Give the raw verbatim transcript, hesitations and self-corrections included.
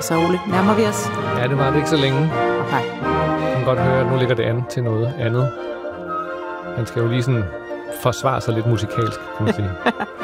Altså Ole, nærmer vi os? Ja, det var det ikke så længe. Okay. Man kan godt høre, at nu ligger det an til noget andet. Han skal jo lige sådan forsvare sig lidt musikalsk, kan man sige.